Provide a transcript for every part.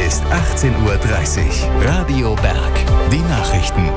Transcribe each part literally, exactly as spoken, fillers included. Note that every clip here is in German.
ist achtzehn Uhr dreißig. Radio Berg. Die Nachrichten.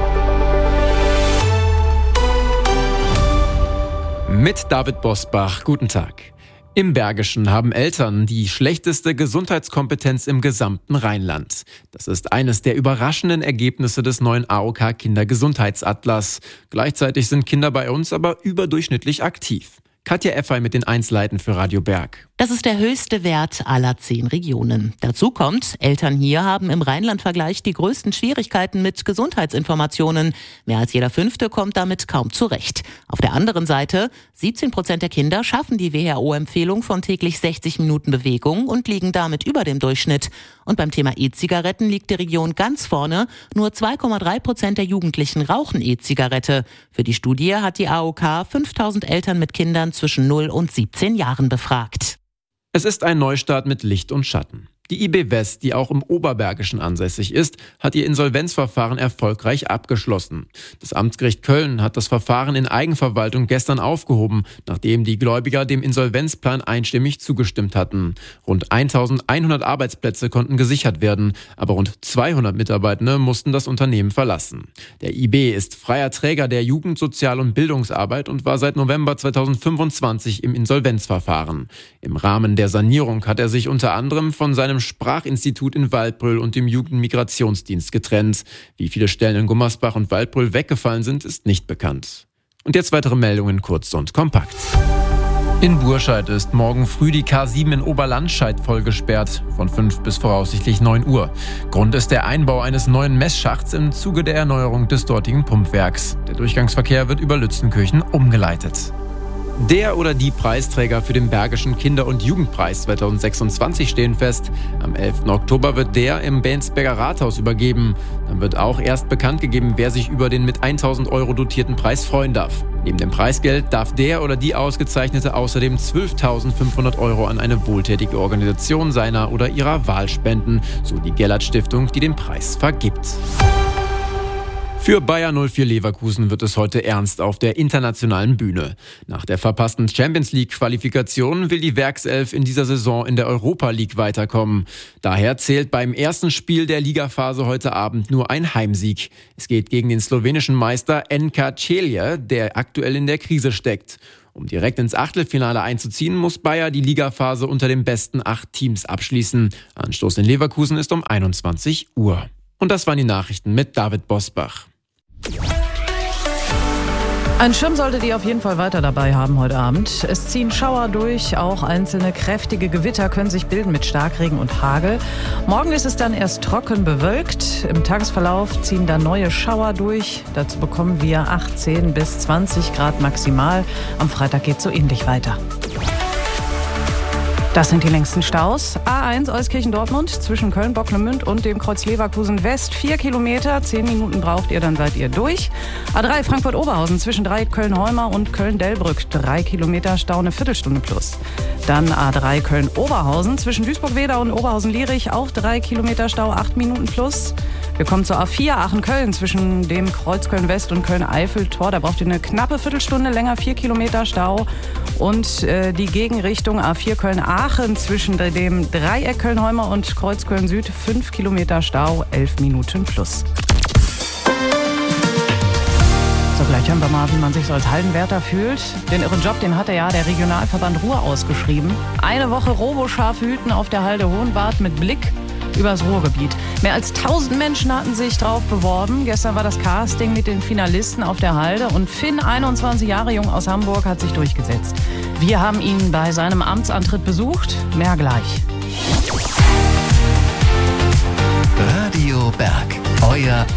Mit David Bosbach. Guten Tag. Im Bergischen haben Eltern die schlechteste Gesundheitskompetenz im gesamten Rheinland. Das ist eines der überraschenden Ergebnisse des neuen A O K Kindergesundheitsatlas. Gleichzeitig sind Kinder bei uns aber überdurchschnittlich aktiv. Katja Effay mit den Einzelheiten für Radio Berg. Das ist der höchste Wert aller zehn Regionen. Dazu kommt, Eltern hier haben im Rheinland-Vergleich die größten Schwierigkeiten mit Gesundheitsinformationen. Mehr als jeder Fünfte kommt damit kaum zurecht. Auf der anderen Seite, siebzehn Prozent der Kinder schaffen die W H O-Empfehlung von täglich sechzig Minuten Bewegung und liegen damit über dem Durchschnitt. Und beim Thema E-Zigaretten liegt die Region ganz vorne. Nur zwei Komma drei Prozent der Jugendlichen rauchen E-Zigarette. Für die Studie hat die A O K fünftausend Eltern mit Kindern zwischen null und siebzehn Jahren befragt. Es ist ein Neustart mit Licht und Schatten. Die I B West, die auch im Oberbergischen ansässig ist, hat ihr Insolvenzverfahren erfolgreich abgeschlossen. Das Amtsgericht Köln hat das Verfahren in Eigenverwaltung gestern aufgehoben, nachdem die Gläubiger dem Insolvenzplan einstimmig zugestimmt hatten. Rund eintausendeinhundert Arbeitsplätze konnten gesichert werden, aber rund zweihundert Mitarbeitende mussten das Unternehmen verlassen. Der I B ist freier Träger der Jugend-, Sozial- und Bildungsarbeit und war seit November zweitausendfünfundzwanzig im Insolvenzverfahren. Im Rahmen der Sanierung hat er sich unter anderem von seinem Sprachinstitut in Waldbröl und dem Jugendmigrationsdienst getrennt. Wie viele Stellen in Gummersbach und Waldbröl weggefallen sind, ist nicht bekannt. Und jetzt weitere Meldungen kurz und kompakt. In Burscheid ist morgen früh die K sieben in Oberlandscheid voll gesperrt, von fünf bis voraussichtlich neun Uhr. Grund ist der Einbau eines neuen Messschachts im Zuge der Erneuerung des dortigen Pumpwerks. Der Durchgangsverkehr wird über Lützenkirchen umgeleitet. Der oder die Preisträger für den Bergischen Kinder- und Jugendpreis zweitausendsechsundzwanzig stehen fest. Am elften Oktober wird der im Bensberger Rathaus übergeben. Dann wird auch erst bekannt gegeben, wer sich über den mit tausend Euro dotierten Preis freuen darf. Neben dem Preisgeld darf der oder die Ausgezeichnete außerdem zwölftausendfünfhundert Euro an eine wohltätige Organisation seiner oder ihrer Wahl spenden, so die Gellert-Stiftung, die den Preis vergibt. Für Bayer null vier Leverkusen wird es heute ernst auf der internationalen Bühne. Nach der verpassten Champions-League-Qualifikation will die Werkself in dieser Saison in der Europa League weiterkommen. Daher zählt beim ersten Spiel der Ligaphase heute Abend nur ein Heimsieg. Es geht gegen den slowenischen Meister N K Celje, der aktuell in der Krise steckt. Um direkt ins Achtelfinale einzuziehen, muss Bayer die Ligaphase unter den besten acht Teams abschließen. Anstoß in Leverkusen ist um einundzwanzig Uhr. Und das waren die Nachrichten mit David Bosbach. Ein Schirm solltet ihr auf jeden Fall weiter dabei haben heute Abend. Es ziehen Schauer durch, auch einzelne kräftige Gewitter können sich bilden mit Starkregen und Hagel. Morgen ist es dann erst trocken bewölkt. Im Tagesverlauf ziehen dann neue Schauer durch. Dazu bekommen wir achtzehn bis zwanzig Grad maximal. Am Freitag geht es so ähnlich weiter. Das sind die längsten Staus. A eins Euskirchen-Dortmund zwischen Köln-Bocklemünd und dem Kreuz Leverkusen West. Vier Kilometer, zehn Minuten braucht ihr, dann seid ihr durch. A drei Frankfurt-Oberhausen zwischen drei Köln-Holmer und Köln-Delbrück. Drei Kilometer Stau, eine Viertelstunde plus. Dann A drei Köln-Oberhausen zwischen Duisburg-Wedau und Oberhausen-Lierich. Auch drei Kilometer Stau, acht Minuten plus. Wir kommen zur A vier Aachen-Köln zwischen dem Kreuz Köln-West und Köln-Eifel-Tor. Da braucht ihr eine knappe Viertelstunde länger, vier Kilometer Stau. Und äh, die Gegenrichtung A vier Köln-Aachen zwischen dem Dreieck Köln-Holmer und Kreuz Köln-Süd. fünf Kilometer Stau, elf Minuten plus. So, gleich hören wir mal, wie man sich so als Haldenwärter fühlt. Den irren Job, den hatte ja der Regionalverband Ruhr ausgeschrieben. Eine Woche Roboscharfe hüten auf der Halde Hohenwart mit Blick übers Ruhrgebiet. Mehr als tausend Menschen hatten sich drauf beworben. Gestern war das Casting mit den Finalisten auf der Halde und Finn, einundzwanzig Jahre jung aus Hamburg, hat sich durchgesetzt. Wir haben ihn bei seinem Amtsantritt besucht. Mehr gleich. Radio Berg, euer